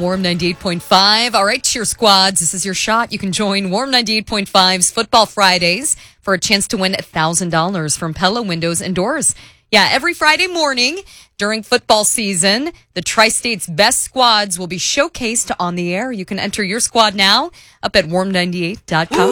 Warm 98.5. All right, cheer squads. This is your shot. You can join Warm 98.5's Football Fridays for a chance to win $1,000 from Pella Windows and Doors. Yeah, every Friday morning during football season, the Tri-State's best squads will be showcased on the air. You can enter your squad now up at warm98.com.